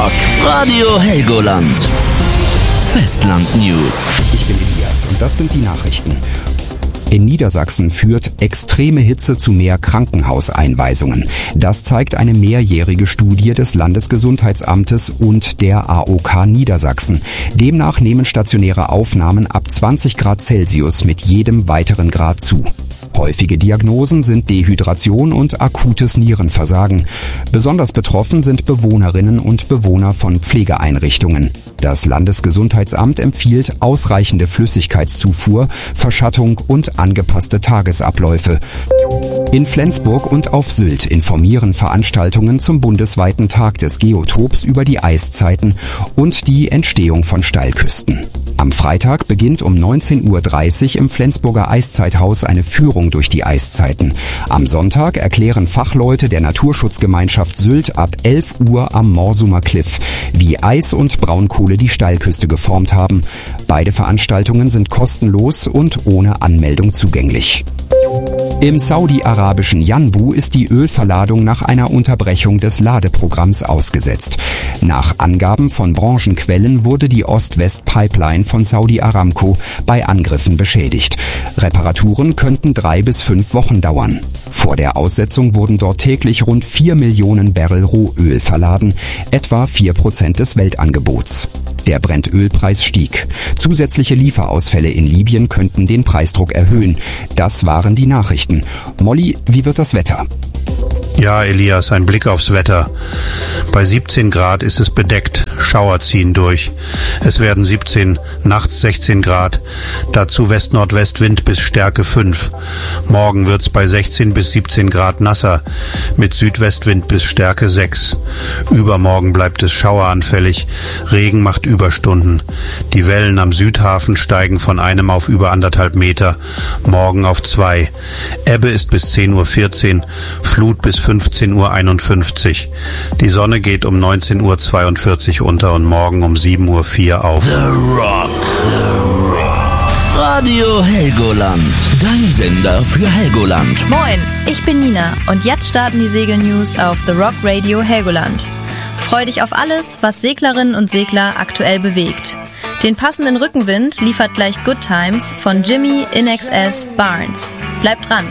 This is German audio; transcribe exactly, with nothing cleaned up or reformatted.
Rock. Radio Helgoland. Festland News. Ich bin Elias und das sind die Nachrichten. In Niedersachsen führt extreme Hitze zu mehr Krankenhauseinweisungen. Das zeigt eine mehrjährige Studie des Landesgesundheitsamtes und der A O K Niedersachsen. Demnach nehmen stationäre Aufnahmen ab zwanzig Grad Celsius mit jedem weiteren Grad zu. Häufige Diagnosen sind Dehydration und akutes Nierenversagen. Besonders betroffen sind Bewohnerinnen und Bewohner von Pflegeeinrichtungen. Das Landesgesundheitsamt empfiehlt ausreichende Flüssigkeitszufuhr, Verschattung und angepasste Tagesabläufe. In Flensburg und auf Sylt informieren Veranstaltungen zum bundesweiten Tag des Geotops über die Eiszeiten und die Entstehung von Steilküsten. Am Freitag beginnt um neunzehn Uhr dreißig im Flensburger Eiszeithaus eine Führung durch die Eiszeiten. Am Sonntag erklären Fachleute der Naturschutzgemeinschaft Sylt ab elf Uhr am Morsumer Kliff, wie Eis und Braunkohle die Steilküste geformt haben. Beide Veranstaltungen sind kostenlos und ohne Anmeldung zugänglich. Im saudi-arabischen Yanbu ist die Ölverladung nach einer Unterbrechung des Ladeprogramms ausgesetzt. Nach Angaben von Branchenquellen wurde die Ost-West-Pipeline von Saudi Aramco bei Angriffen beschädigt. Reparaturen könnten drei bis fünf Wochen dauern. Vor der Aussetzung wurden dort täglich rund vier Millionen Barrel Rohöl verladen, etwa vier Prozent des Weltangebots. Der Brentölpreis stieg. Zusätzliche Lieferausfälle in Libyen könnten den Preisdruck erhöhen. Das waren die Nachrichten. Molly, wie wird das Wetter? Ja, Elias, ein Blick aufs Wetter. Bei siebzehn Grad ist es bedeckt, Schauer ziehen durch. Es werden siebzehn, nachts sechzehn Grad, dazu West-Nordwest-Wind bis Stärke fünf. Morgen wird's bei sechzehn bis siebzehn Grad nasser, mit Südwestwind bis Stärke sechs. Übermorgen bleibt es schaueranfällig, Regen macht Überstunden. Die Wellen am Südhafen steigen von einem auf über anderthalb Meter, morgen auf zwei. Ebbe ist bis zehn Uhr vierzehn, Flut bis fünfzehn Uhr einundfünfzig. Die Sonne geht um neunzehn Uhr zweiundvierzig unter und morgen um sieben Uhr vier auf. The Rock. The Rock. Radio Helgoland. Dein Sender für Helgoland. Moin, ich bin Nina und jetzt starten die Segel-News auf The Rock Radio Helgoland. Freu dich auf alles, was Seglerinnen und Segler aktuell bewegt. Den passenden Rückenwind liefert gleich Good Times von Jimmy in X S Barnes. Bleibt dran.